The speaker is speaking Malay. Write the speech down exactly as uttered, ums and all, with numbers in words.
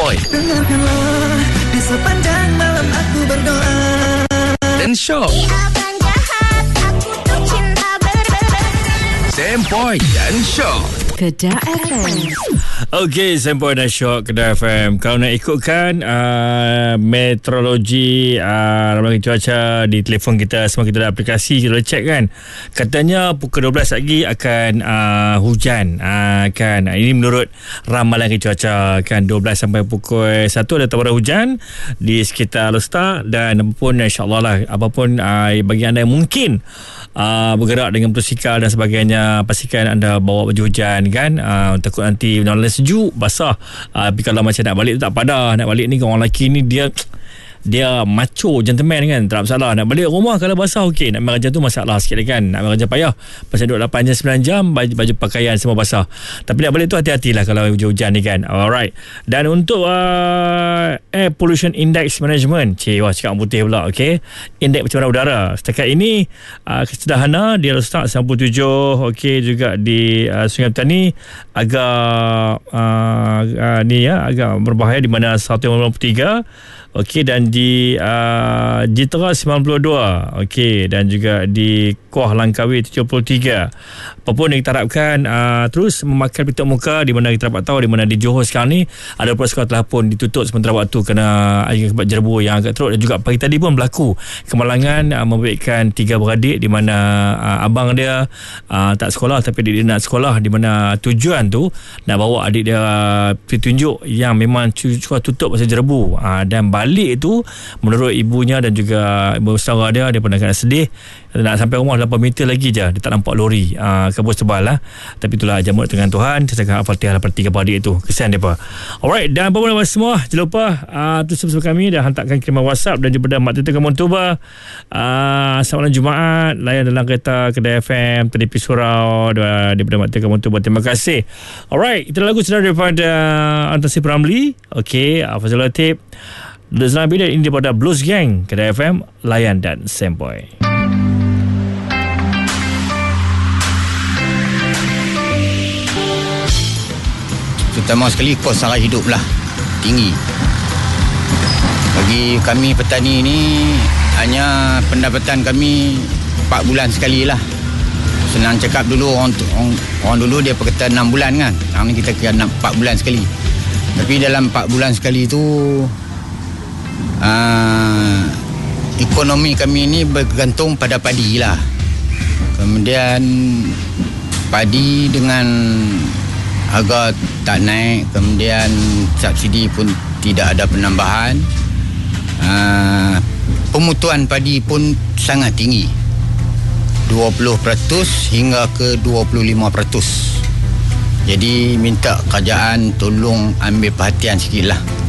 Boy. Dengarkanlah di sepanjang malam aku berdoa. Dan Shock. Sempoi dan Shock. Kedah F M. Okey, Sempoi dan Shock Kedah F M. Kalau nak ikutkan uh, meteorologi uh, ramalan cuaca di telefon kita, semua kita ada aplikasi, kita boleh check kan. Katanya pukul dua belas lagi akan uh, hujan uh, kan. Ini menurut ramalan cuaca kan, dua belas sampai pukul satu ada tawaran hujan di sekitar Lostar. Dan apapun insya-Allah lah, apapun uh, bagi anda yang mungkin uh, bergerak dengan motosikal dan sebagainya, pastikan anda bawa baju hujan kan, uh, takut nanti benar-benar sejuk basah. uh, tapi kalau macam nak balik tu tak padah. Nak balik ni orang lelaki ni dia dia macho gentleman kan, tak masalah. Nak balik rumah kalau basah okey, nak kerja tu masalah sikit kan. Nak kerja payah pasal duduk lapan jam sembilan jam, baju, baju pakaian semua basah. Tapi nak balik tu hati-hatilah kalau hujan ni kan. Alright. Dan untuk uh, Air Pollution Index Management, cik wah cakap putih pula. okey, indeks pencemaran udara setakat ini uh, kesederhana dia start sembilan puluh tujuh. okey, juga di uh, Sungai Petani agak uh, uh, ni ya agak berbahaya di mana seratus lima puluh tiga. Okey, dan di uh, Jitera sembilan puluh dua. Okey, dan juga di Kuah Langkawi tujuh puluh tiga. Apapun yang kita harapkan uh, terus memakai pelitup muka, di mana kita dapat tahu di mana di Johor sekarang ni ada beberapa sekolah telah pun ditutup sementara waktu kerana akibat jerbu yang agak teruk. Dan juga pagi tadi pun berlaku kemalangan uh, membabitkan tiga beradik di mana uh, abang dia uh, tak sekolah tapi dia, dia nak sekolah, di mana tujuan tu nak bawa adik dia uh, pergi tunjuk yang memang sekolah tutup pasal jerbu. uh, dan balik itu menurut ibunya dan juga ibu saudara dia, dia pernah kena sedih. Nak sampai rumah lapan meter lagi je dia tak nampak lori, uh, kabus tebal lah. Tapi itulah jamuan dengan Tuhan. Saya cakap Al-Fatihah daripada tiga beradik itu, kesian mereka. Alright, dan apa-apa semua jangan lupa uh, terus bersama kami dan hantarkan kiriman WhatsApp dan juga Mak Tita Kampung Tuba. uh, Selamat malam Jumaat, layan dalam kereta Kedah F M Telipi Surau daripada Mak Tita Kampung Tuba. Terima kasih. Alright, itu lagu sudah daripada Antasi Pramli. Okey, uh, Fazal Latif Lezlan Bidan, ini daripada Blues Gang Kedah F M, layan dan Sempoi. Terutama sekali kos sara hidup lah tinggi. Bagi kami petani ni hanya pendapatan kami empat bulan sekali lah. Senang cakap dulu orang, orang, orang dulu dia berkata enam bulan kan. Sekarang ni kita kira empat bulan sekali. Tapi dalam empat bulan sekali tu uh, ekonomi kami ni bergantung pada padi lah. Kemudian padi dengan harga tak naik, kemudian subsidi pun tidak ada penambahan. Uh, pemutuan padi pun sangat tinggi, dua puluh peratus hingga ke dua puluh lima peratus. Jadi minta kerajaan tolong ambil perhatian sikit lah.